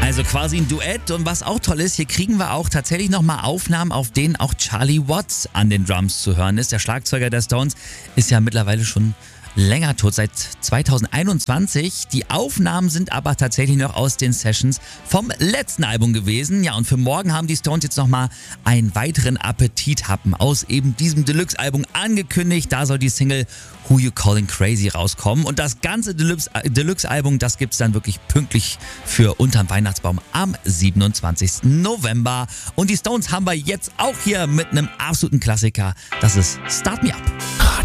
Also quasi ein Duett und was auch toll ist, hier kriegen wir auch tatsächlich nochmal Aufnahmen, auf denen auch Charlie Watts an den Drums zu hören ist. Der Schlagzeuger der Stones ist ja mittlerweile schon länger tot, seit 2021. Die Aufnahmen sind aber tatsächlich noch aus den Sessions vom letzten Album gewesen. Ja, und für morgen haben die Stones jetzt nochmal einen weiteren Appetithappen aus eben diesem Deluxe-Album angekündigt. Da soll die Single Who You Calling Crazy rauskommen. Und das ganze Deluxe-Album, das gibt's dann wirklich pünktlich für unterm Weihnachtsbaum am 27. November. Und die Stones haben wir jetzt auch hier mit einem absoluten Klassiker. Das ist Start Me Up.